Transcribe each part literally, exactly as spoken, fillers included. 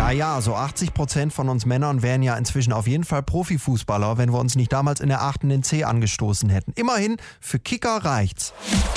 Ja, ja, so achtzig Prozent von uns Männern wären ja inzwischen auf jeden Fall Profifußballer, wenn wir uns nicht damals in der achten den C angestoßen hätten. Immerhin, für Kicker reicht's.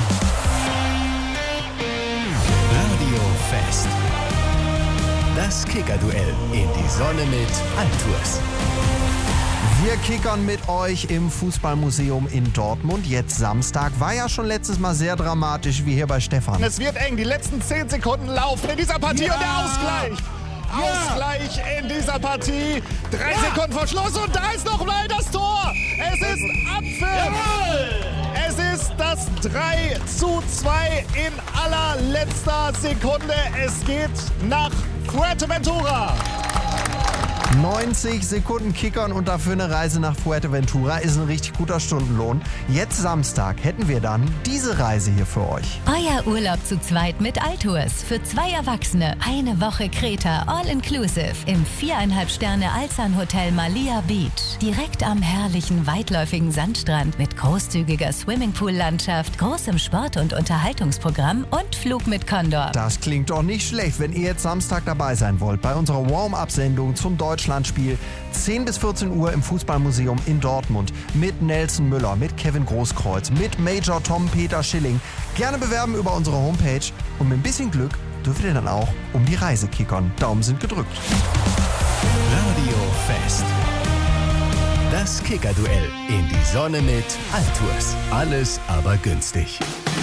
Radio Fest. Das Kicker-Duell in die Sonne mit Altours. Wir kickern mit euch im Fußballmuseum in Dortmund. Jetzt Samstag. War ja schon letztes Mal sehr dramatisch, wie hier bei Stefan. Es wird eng. Die letzten zehn Sekunden laufen in dieser Partie ja. Und der Ausgleich. Ja. Ausgleich in dieser Partie. Drei ja. Sekunden vor Schluss und da ist noch mal das Tor. Es ist Abpfiff. Es ist das drei zu zwei in allerletzter Sekunde. Es geht nach Fuerteventura. neunzig Sekunden kickern und dafür eine Reise nach Fuerteventura ist ein richtig guter Stundenlohn. Jetzt Samstag hätten wir dann diese Reise hier für euch. Euer Urlaub zu zweit mit Altours. Für zwei Erwachsene. Eine Woche Kreta, all-inclusive. Im viereinhalb Sterne Alzan Hotel Malia Beach. Direkt am herrlichen, weitläufigen Sandstrand mit großzügiger Swimmingpool-Landschaft, großem Sport- und Unterhaltungsprogramm und Flug mit Condor. Das klingt doch nicht schlecht, wenn ihr jetzt Samstag dabei sein wollt bei unserer Warm-Up-Sendung zum Deutschlandspiel. zehn bis vierzehn Uhr im Fußballmuseum in Dortmund. Mit Nelson Müller, mit Kevin Großkreuz, mit Major Tom Peter Schilling. Gerne bewerben über unsere Homepage. Und mit ein bisschen Glück dürft ihr dann auch um die Reise kickern. Daumen sind gedrückt. Radio Fest. Das Kicker-Duell in die Sonne mit Altours. Alles aber günstig.